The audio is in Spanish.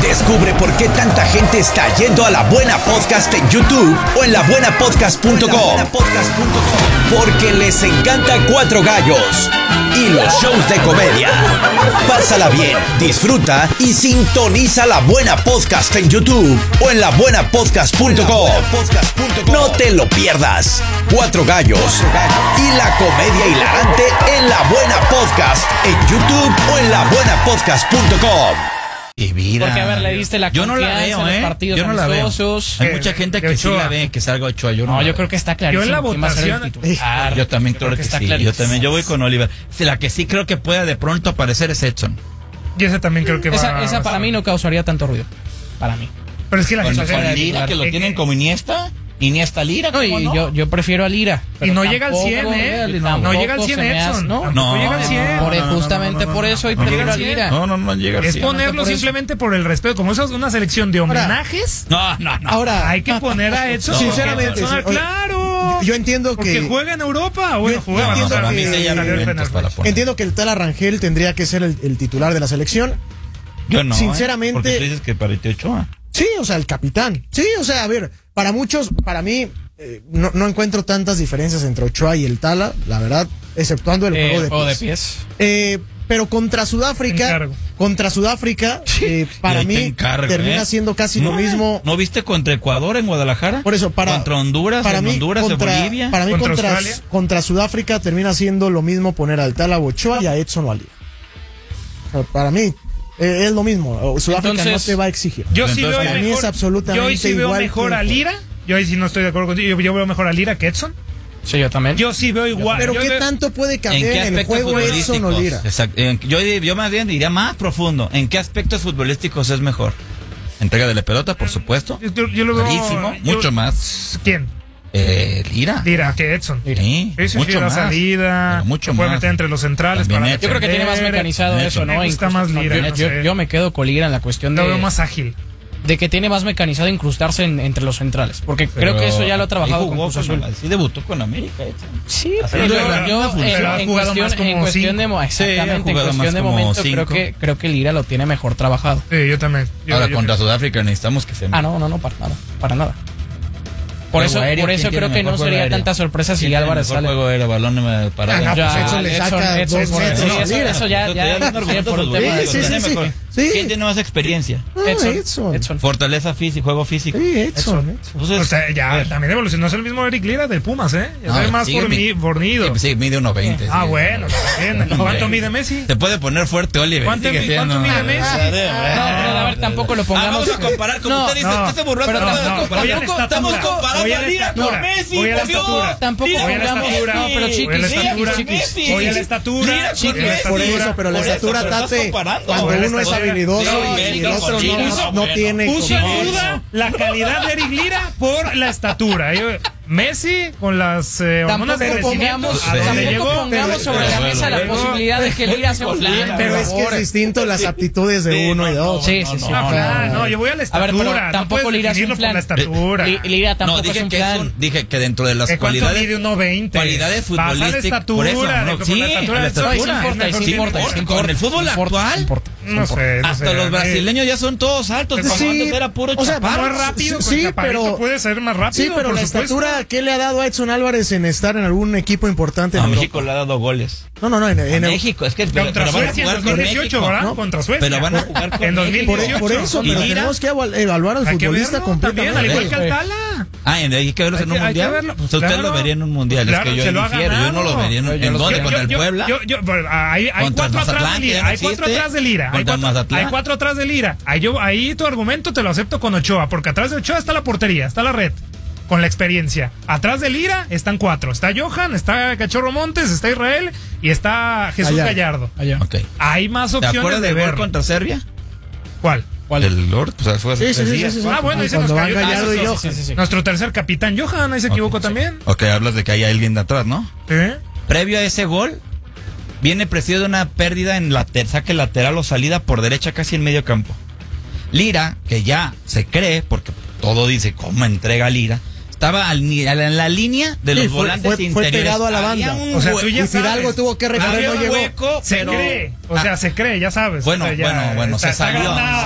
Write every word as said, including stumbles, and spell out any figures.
Descubre por qué tanta gente está yendo a La Buena Podcast en YouTube o en la buena podcast punto com. Porque les encanta Cuatro Gallos y los shows de comedia. Pásala bien, disfruta y sintoniza La Buena Podcast en YouTube o en la buena podcast punto com. No te lo pierdas. Cuatro Gallos y la comedia hilarante en La Buena Podcast en YouTube o en la buena podcast punto com. Y vida. Porque, a ver, le diste la yo confianza no la veo, en ¿eh? los partidos Yo no la veo. amistosos. Hay mucha gente que sí la ve, que salga Ochoa. Yo no, No, la yo veo. creo que está clarísimo. Yo en la quién va a ser el votación- titular. Yo también creo, que, está sí. clarísimo. Yo también. Yo voy con Oliver. Sí, la que sí creo que pueda de pronto aparecer es Edson. Y ese también creo que va Esa, esa va a para ser. mí no causaría tanto ruido. Para mí. Pero es que la Con, situación con es- Lira, que lo eh, tienen eh, como Iniesta. Iniesta Lira. No, y ¿cómo no? yo, yo prefiero a Lira. Y pero no llega al tampoco- cien, ¿eh? tampoco No llega al cien se me hace- Edson. ¿no? Tampoco No, llega al cien. Por, no, no, justamente no, no, por no, eso y no, prefiero no, a Lira. No, no, no llega al Es cien. ponerlo por eso. simplemente por el respeto. Como eso es una selección de homenajes, No, no, no. Ahora, hay que poner a Edson. No, sinceramente, Edson, sí, oye, claro. yo entiendo Porque que juega en Europa. Bueno, Yo- juega. yo entiendo o sea, para mí que- sí hay salió el argumentos Fenerbahce. para poner. entiendo que el tal Arrangel tendría que ser el, el titular de la selección. Yo no. ¿eh? sinceramente- Porque tú dices que para ti Ochoa. Sí, o sea, el capitán. Sí, o sea, a ver, para muchos, para mí, eh, no, no encuentro tantas diferencias entre Ochoa y el Tala, la verdad, exceptuando el Eh, juego de juego de pies. pies. Eh, pero contra Sudáfrica, Encargo. contra Sudáfrica, eh, para Y ahí te mí encargo, termina ¿eh? siendo casi No, lo mismo. ¿No viste contra Ecuador en Guadalajara? Por eso, para Contra Honduras, para en mí, Honduras, contra, en Bolivia. Para mí, ¿Contra contra, Australia? contra Sudáfrica termina siendo lo mismo poner al Tala Ochoa y a Edson o a Lira. O sea, para mí, eh, es lo mismo. O Sudáfrica Entonces, no te va a exigir. Yo sí Entonces, veo para mí mejor. es absolutamente yo ahí sí veo igual mejor que- a Lira. Yo ahí sí no estoy de acuerdo contigo. Yo, yo veo mejor a Lira que Edson. Sí, yo también. Yo sí veo igual. Pero yo ¿qué veo- tanto puede ¿En cambiar qué en el aspectos juego Edson o futbolísticos? Lira? Exacto. En- Yo, yo más bien diría más profundo. ¿En qué aspectos futbolísticos es mejor? Entrega de la pelota, por supuesto. Yo, yo lo veo. Clarísimo. yo- Mucho más. ¿Quién? Eh, Lira. Lira que Edson. Sí, Sí, sí, sí, mucho la más. salida, Pero mucho se puede más. meter entre los centrales. También para Edson. Yo creo que tiene más defender. mecanizado Me eso, ¿no? gusta Incluso- más Lira, yo, no yo- sé. yo me quedo con Lira en la cuestión Lo de, veo más ágil. de que tiene más mecanizado incrustarse en- entre los centrales. Porque creo que eso ya lo ha trabajado Ahí con jugó Cruz Azul. con- Sí, debutó con América. Edson. Sí, Ha pero sido yo, la yo, misma eh, función. Pero ha en jugado cuestión, más como en cuestión de mo- Sí, ha exactamente, en jugado cuestión más de como momento creo cinco. que creo que Lira lo tiene mejor trabajado. Sí, yo también. Yo- Ahora yo- contra Sudáfrica necesitamos que se... Ah, no, no, no, para nada, para nada. Por Juego eso, aéreo, por ¿quién eso tiene creo que mejor no juego sería aéreo? tanta sorpresa si ¿Quién tiene Álvarez mejor sale. juego era balón eh, parado. Ah, Ya, pues Edson le Edson, saca Edson, dos por metros eso, a eso, Lira. eso ya, Yo te ya, estoy dando ya argumentos por un tema de- futbolísticos, Sí, sí, ¿quién sí, mejor? sí. ¿Quién tiene más experiencia? Ah, Edson, Edson. Edson. Fortaleza física, juego físico. Sí, Edson. Edson. Entonces, O sea, ya a ver. también evolucionó. Es el mismo Eric Lira del Pumas, ¿eh? Ya No, se ve más sigue forni- mi- fornido. Sí, mide uno veinte. Ah, bueno, también. ¿Cuánto mide Messi? Te puede poner fuerte, Oliver. ¿Cuánto sigue mi- siendo- cuánto mide Messi? Ah, No, pero a ver, tampoco lo Ah, pongamos. vamos a comparar, como No, usted dice, no, usted se burló, pero pero no, estamos no, comparando- voy a la estamos estatura, comparando voy a a la Lira con estatura, Messi, voy a la por Dios. estatura. Tampoco Lira Voy a la pongamos. estatura, No, pero voy a la chiquis, estatura, chiquis, chiquis. voy a la estatura, Lira con chiquis, Messi. Por eso, pero la Por eso, estatura, pero estás Tate, comparando. cuando Voy a la uno es estatura. habilidoso Sí, y el México, otro chiquis, no, no bueno. tiene Puso en como- duda la calidad de Eric Lira por la estatura. Yo- Messi con las eh, hormonas de Tampoco crecimiento, pongamos, ¿a dónde tampoco llegó? pongamos Pero- sobre la pero- mesa la pero- posibilidad de que Lira sea un flan. Pero por es que favor. es distinto las aptitudes de Sí, uno no, y no, dos. Sí, sí, sí. No, No, claro, no, no, yo voy a la A ver, estatura. pero no tampoco puedes Lira es un definirlo por flan. la estatura. Li- Lira No, tampoco es dije un que, es flan. un- dije que dentro de las ¿Eh, ¿Cuánto cualidades... mide uno veinte? cualidades Basada en futbolísticas, estatura, por eso, no, de- por sí, la estatura a la de No, y sí estatura, importa, y es sí mejor- importa, y sí Con importa. el fútbol Sí importa, actual, sí importa. No sé, no hasta sé. los Eh, brasileños ya son todos altos. Pues Cuando sí, antes era puro o sea, chaparro. Más rápido, Sí, con sí, chaparrito pero- puede ser más rápido. Sí, pero por la supuesto. estatura, ¿qué le ha dado a Edson Álvarez en estar en algún equipo importante en A Europa? México le ha dado goles. No, no, no, en, A en México, es que pero, Contra pero van a Suecia en jugar dos con mil dieciocho, México. ¿verdad? ¿no? Contra Suecia. Pero van a jugar con En México. por, dos mil dieciocho. por eso, Y pero mira- tenemos que evalu- evaluar al Hay que futbolista verlo también, al completamente. igual que Sí. Alcalá. Ah, en- hay que verlos Hay en que- un hay que mundial. verlo, O sea, usted claro. lo vería en un mundial. Claro, es que yo se lo ha difiero. Yo no lo ganado. vería en, Yo ¿en los dónde? quiero. ¿Contra el Yo- Puebla? yo- yo- bueno, hay, hay Contra el cuatro atrás Mazatlán, de que ya Lira. no Hay cuatro existe. atrás de Lira. Hay Contra el cuatro, Mazatlán. hay cuatro atrás de Lira. Ahí, yo, ahí tu argumento te lo acepto con Ochoa, porque atrás de Ochoa está la portería, está la red. Con la experiencia. Atrás de Lira están cuatro. Está Johan, está Cachorro Montes, está Israel y está Jesús Gallardo. Gallardo. Allá. Ok. Hay más ¿Te opciones acuerdas de del gol ver. contra Serbia? ¿Cuál? ¿Cuál? Del Lord, pues fue hace Sí, sí, tres sí, días. sí, sí. Ah, bueno, ahí se Cuando nos van cayó. Gallardo y Ah, Johan. Sí, sí, sí. Nuestro tercer capitán Johan, ahí se equivocó también. Ok, hablas de que hay alguien de atrás, ¿no? ¿Eh? Previo a ese gol, viene precedido de una pérdida en la saque lateral o salida por derecha casi en medio campo. Lira, que ya se cree, porque todo dice cómo entrega Lira, estaba al ni- a la- en la línea de los Sí, fue- volantes fue- fue interiores. pegado a la Había banda. un O sea, hue- tú ya Y Fidalgo sabes. tuvo que recorrer, había no un llegó. hueco, Se pero- cree. O sea, Ah, se cree, ya sabes. bueno, O sea, ya bueno, bueno, está- se está salió. agrandado.